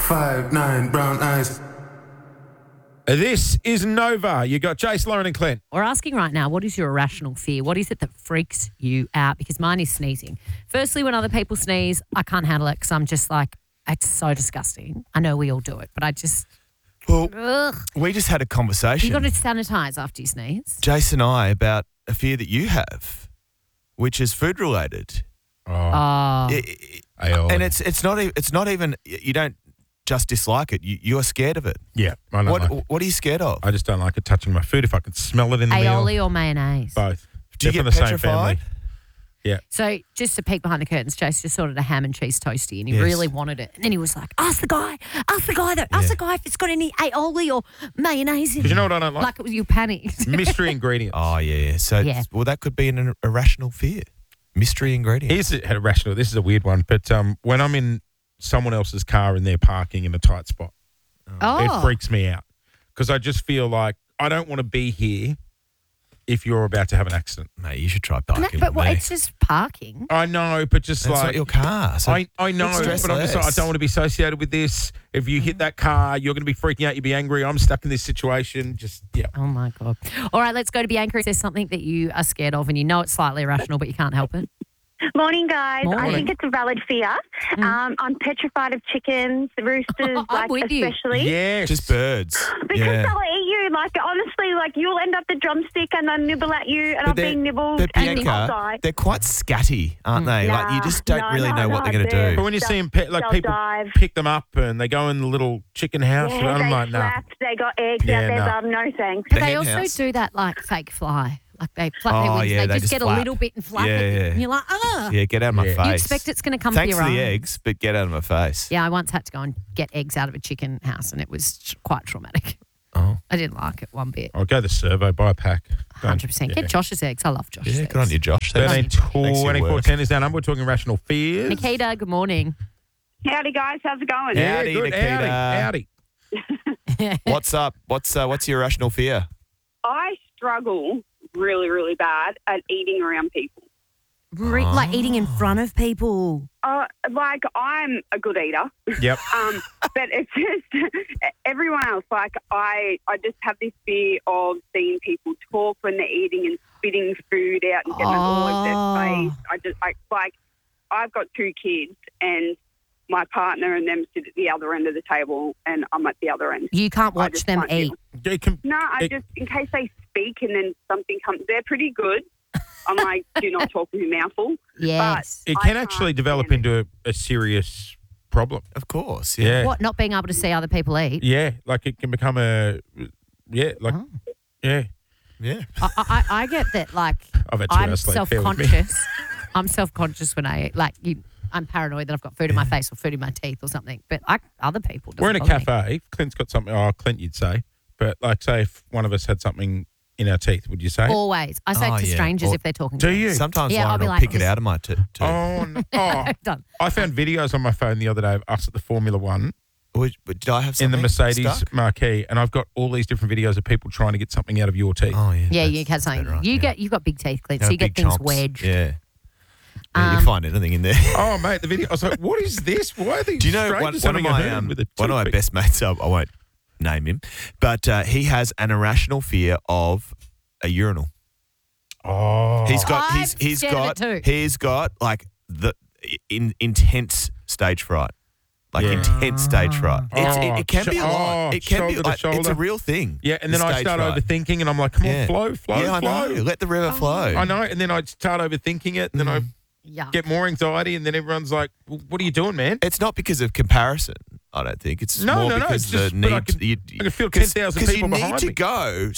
5'9", brown eyes. This is Nova. You got Jace, Lauren and Clint. We're asking right now, what is your irrational fear? What is it that freaks you out? Because mine is sneezing. Firstly, when other people sneeze, I can't handle it because I'm just like, it's so disgusting. I know we all do it, but I just, Well, ugh. we just had a conversation, You got to sanitize after you sneeze. Jason and I, about a fear that you have, which is food related. Oh, And it's not even you don't just dislike it. You're scared of it. Yeah, I don't like it. What are you scared of? I just don't like it touching my food if I can smell it in the meal. aioli or mayonnaise? Both. Do you They're get from the same petrified? family. Yeah. So just to peek behind the curtains, Chase just ordered a ham and cheese toasty and he Yes. really wanted it. And then he was like, ask the guy if it's got any aioli or mayonnaise in it. Because you know what I don't like? Like it was you panicked. Mystery ingredients. Oh yeah. So Yeah. well, that could be an irrational fear. Mystery ingredient. Here's a irrational. This is a weird one, but when I'm in someone else's car and they're parking in a tight spot, it freaks me out because I just feel like I don't want to be here if you're about to have an accident. Mate, you should try No, parking. but with me. it's just parking. I know, but just That's like not your car. So I know, it's but I'm just like, I stressless. don't want to be associated with this. If you hit that car, you're going to be freaking out. You'll be angry. I'm stuck in this situation. Just yeah. Oh, my God. All right, let's go to Bianca. Is there something that you are scared of and you know it's slightly irrational, but you can't help it? Morning, guys. Morning. I think it's a valid fear. I'm petrified of chickens, roosters, I'm with you. especially. Yes. just birds. Because yeah. they'll eat you. Like, honestly, like, you'll end up the drumstick and they'll nibble at you and I'll be nibbled But and I'll Bianca, die. they're quite scatty, aren't they? Like you just don't really know what they're going to they're- do. But when you see them, They'll people dive. pick them up and they go in the little chicken house, Yeah, I'm they like, nah. flapped, they got eggs Yeah, out there, no. but no thanks. But The they hen also house. do that like fake fly. Like they flap their Oh, wings. yeah, they they just just get flap. a little bit and flap Yeah, at you. yeah. And you're like, ah. Yeah, get out of my Yeah. face. You expect it's going to come Thanks for for your the own. eggs, but get out of my face. Yeah, I once had to go and get eggs out of a chicken house and it was quite traumatic. Oh. I didn't like it one bit. I'll go the servo, buy a pack. 100%. Yeah. Get Josh's eggs. I love Josh's Yeah, eggs. good on you, Josh. 13, Thanks for your 24, work. 10 is our number. We're talking rational fears. Nikita, good morning. Howdy, guys. How's it going? Yeah, Howdy, good. Nikita. Howdy. What's up? What's your irrational fear? I struggle really, really bad at eating around people. Like eating in front of people. Like, I'm a good eater, Yep. but it's just everyone else. Like, I just have this fear of seeing people talk when they're eating and spitting food out and getting it all over their face. I've got 2 kids and my partner and them sit at the other end of the table and I'm at the other end. You can't I watch just them can't eat. deal. No, in case they speak and then something comes, they're pretty good. I'm like, do not talk with your mouth full. Yes. It I can can't actually develop stand into a serious problem. Of course. Yeah. What, not being able to see other people eat? Yeah, like it can become yeah. Yeah. I get that, like, I've had 2 I'm hours sleep, bear with me. self-conscious. I'm self-conscious when I eat. Like, I'm paranoid that I've got food in my face or food in my teeth or something. But other people We're in a doesn't bother me. cafe. Clint's got something. Oh, Clint, you'd say. But like, say if one of us had something in our teeth, would you say? Always. I say it Oh, to yeah. strangers Or- if they're talking Do to me. you? Sometimes Yeah, I'll Lauren be will like pick it this. out of my tooth. Oh, no. Oh. Done. I found videos on my phone the other day of us at the Formula One Did I have in something the Mercedes stuck? marquee, and I've got all these different videos of people trying to get something out of your teeth. Oh, yeah. Yeah, that's- you have that's something. better, You've got big teeth, Clint, Yeah, so you big get things chomps. wedged. Yeah. You find anything in there. Oh, mate, the video. I was like, what is this? Why are these Do you know strangers one of having a my herd with a one of my toothpick? best mates? I won't name him, but he has an irrational fear of a urinal. Oh. He's got I'm he's scared of got it too. he's got like the intense stage fright. Like Yeah. intense stage fright. It can be a lot. Oh, It can be shoulder to like it's shoulder. a real thing. Yeah, and then the I stage start fright. overthinking, and I'm like, come on, Yeah. flow, Yeah, I flow. know. Let the river flow. I know, and then I start overthinking it, and then I Yeah. get more anxiety, and then everyone's like, well, what are you doing, man? It's not because of comparison. I don't think it's No, more no, no, because it's just- the but I need. can- I can feel 10,000 because people you need behind to me. go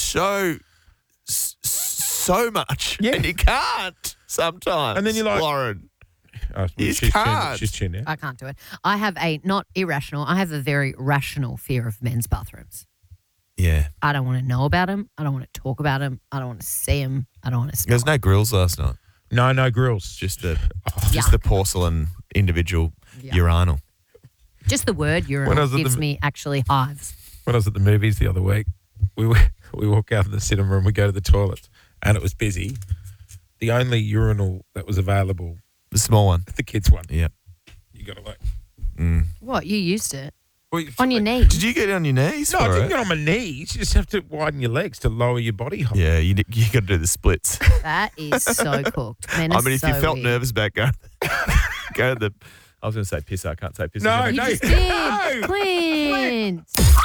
so much, Yeah. and you can't sometimes. And then you're like- Lauren, Oh, You she's can't. She's tuned in. I can't do it. I have not irrational, I have a very rational fear of men's bathrooms. yeah. I don't want to know about them. I don't want to talk about them. I don't want to see them. I don't want to smell There's no grills last night. No grills. Just the Yuck. porcelain individual Yeah. urinal. Just the word When I urinal was at gives the- me actually hives. When I was at the movies the other week, we walk out of the cinema and we go to the toilets, and it was busy. The only urinal that was available, The small one. the kids one. Yeah. You got to like, What? You used it? On your knees. Did you get on your knees? No, I didn't get on my knees. You just have to widen your legs to lower your body height. Yeah, you got to do the splits. That is so cooked. Men I are mean, if so you felt weird. nervous about go to the. I was going to say pisser. I can't say pisser. No, You no. just did. Clint.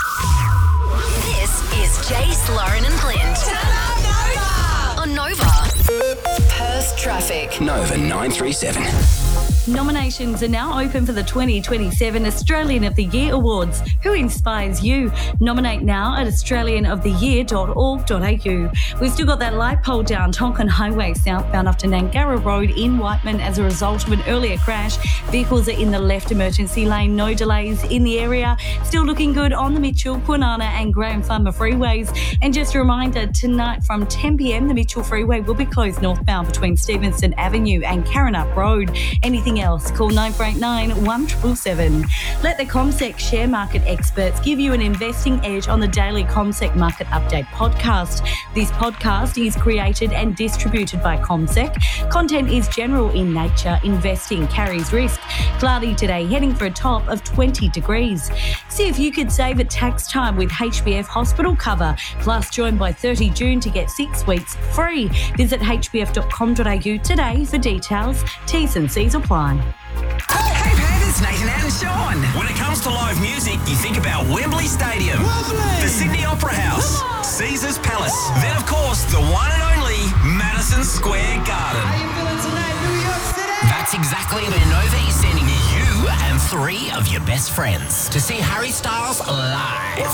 This is Jace, Lauren and Clint. On Nova. Perth traffic. Nova 937. Nominations are now open for the 2027 Australian of the Year Awards. Who inspires you? Nominate now at australianoftheyear.org.au. We've still got that light pole down Tonkin Highway southbound up to Nangara Road in Whiteman as a result of an earlier crash. Vehicles are in the left emergency lane. No delays in the area. Still looking good on the Mitchell, Kwinana and Graham Farmer freeways. And just a reminder, tonight from 10 p.m, the Mitchell Freeway will be closed northbound between Stevenson Avenue and Karrinyup Road. Anything else, call 9489 1777. Let the CommSec share market experts give you an investing edge on the daily CommSec Market Update podcast. This podcast is created and distributed by CommSec. Content is general in nature. Investing carries risk. Cloudy today, heading for a top of 20 degrees. See if you could save at tax time with HBF hospital cover. Plus, join by 30 June to get 6 weeks free. Visit hbf.com.au today for details. T's and C's apply. Hey, Panthers, Nathan and Sean. When it comes to live music, you think about Wembley Stadium, the Sydney Opera House, Caesars Palace, then, of course, the one and only Madison Square Garden. How you feeling tonight, New York City? That's exactly where Nova is sending you and 3 of your best friends to see Harry Styles live.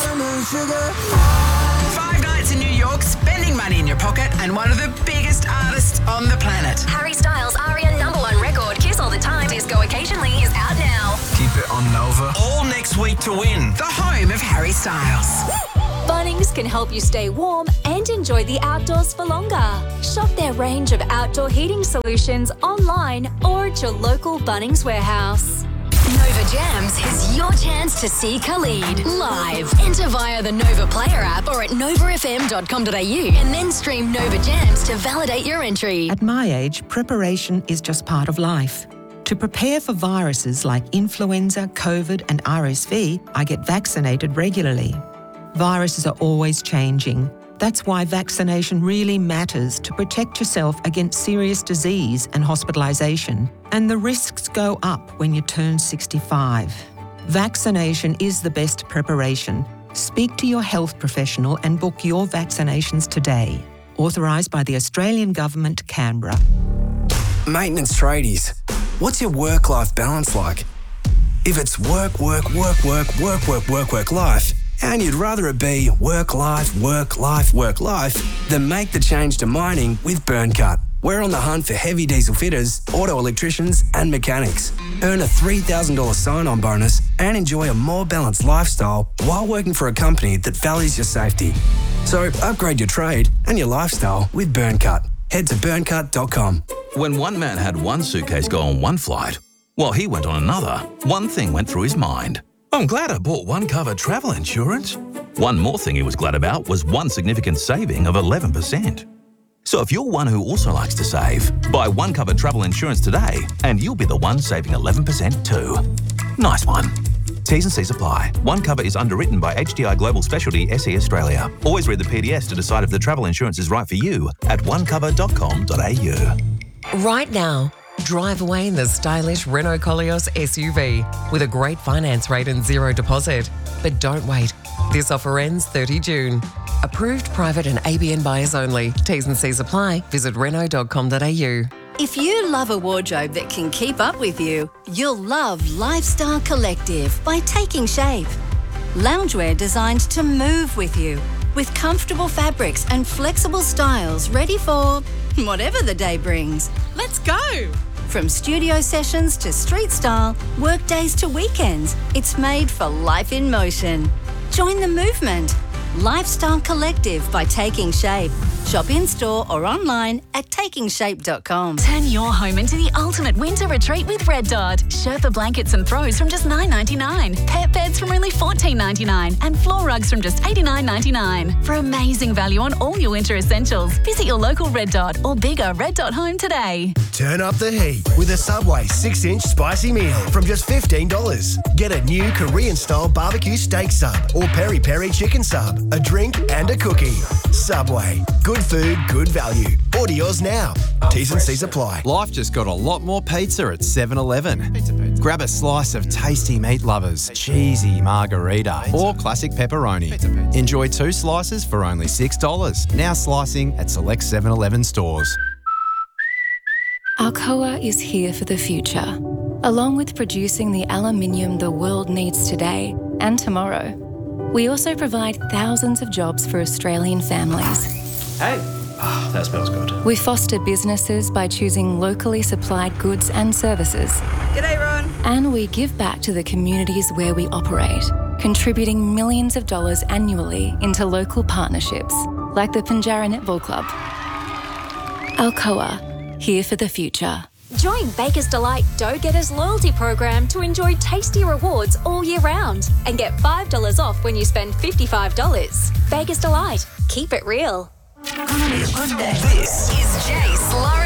5 nights in New York, spending money in your pocket, and one of the biggest artists on the planet. Harry Styles' ARIA #1 record, Kiss All the Time, Disco Occasionally, is out now. Keep it on Nova. All next week to win. The home of Harry Styles. Bunnings can help you stay warm and enjoy the outdoors for longer. Shop their range of outdoor heating solutions online or at your local Bunnings warehouse. Nova Jams is your chance to see Khalid live. Enter via the Nova Player app or at novafm.com.au and then stream Nova Jams to validate your entry. At my age, preparation is just part of life. To prepare for viruses like influenza, COVID and RSV, I get vaccinated regularly. Viruses are always changing. That's why vaccination really matters to protect yourself against serious disease and hospitalisation. And the risks go up when you turn 65. Vaccination is the best preparation. Speak to your health professional and book your vaccinations today. Authorised by the Australian Government, Canberra. Maintenance tradies, what's your work-life balance like? If it's work, life, and you'd rather it be work, life, then make the change to mining with BurnCut. We're on the hunt for heavy diesel fitters, auto electricians and mechanics. Earn a $3,000 sign-on bonus and enjoy a more balanced lifestyle while working for a company that values your safety. So upgrade your trade and your lifestyle with BurnCut. Head to burncut.com. When one man had one suitcase go on one flight, while he went on another, one thing went through his mind. I'm glad I bought One Cover travel insurance. One more thing he was glad about was one significant saving of 11%. So if you're one who also likes to save, buy One Cover travel insurance today and you'll be the one saving 11% too. Nice one. T's and C's apply. One Cover is underwritten by HDI Global Specialty SE Australia. Always read the PDS to decide if the travel insurance is right for you at onecover.com.au. Right now, drive away in the stylish Renault Koleos SUV with a great finance rate and zero deposit. But don't wait. This offer ends 30 June. Approved private and ABN buyers only. T's and C's apply. Visit renault.com.au. If you love a wardrobe that can keep up with you, you'll love Lifestyle Collective by Taking Shape. Loungewear designed to move with you, with comfortable fabrics and flexible styles ready for whatever the day brings. Let's go! From studio sessions to street style, work days to weekends, it's made for life in motion. Join the movement. Lifestyle Collective by Taking Shape. Shop in-store or online at takingshape.com. Turn your home into the ultimate winter retreat with Red Dot. Sherpa blankets and throws from just $9.99. Pet beds from only $4 $14.99 and floor rugs from just $89.99. For amazing value on all your winter essentials, visit your local Red Dot or bigger Red Dot Home today. Turn up the heat with a Subway 6-inch spicy meal from just $15. Get a new Korean-style barbecue steak sub or peri-peri chicken sub, a drink and a cookie. Subway. Good food, good value. Order yours now. T's and C's apply. Life just got a lot more pizza at 7-Eleven. Grab a slice of tasty meat lovers, cheesy margarita or classic pepperoni. Enjoy 2 slices for only $6. Now slicing at select 7-Eleven stores. Alcoa is here for the future. Along with producing the aluminium the world needs today and tomorrow, we also provide thousands of jobs for Australian families. Hey, that smells good. We foster businesses by choosing locally supplied goods and services. G'day, Ron. And we give back to the communities where we operate, contributing millions of dollars annually into local partnerships, like the Pinjarra Netball Club. Alcoa, here for the future. Join Baker's Delight Dough Getters loyalty program to enjoy tasty rewards all year round and get $5 off when you spend $55. Baker's Delight. Keep it real. This is Jace, Lauren